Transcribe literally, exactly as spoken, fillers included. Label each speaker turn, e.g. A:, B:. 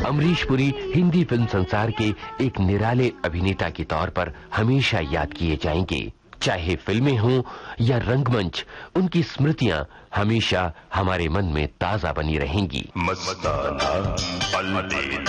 A: Amrish Puri Hindi film संसार के एक निराले अभिनेता के तौर पर हमेशा याद किए जाएंगे। चाहे फिल्में हों या रंगमंच, उनकी स्मृतियां हमेशा हमारे मन में ताजा बनी रहेंगी।
B: मस्ताना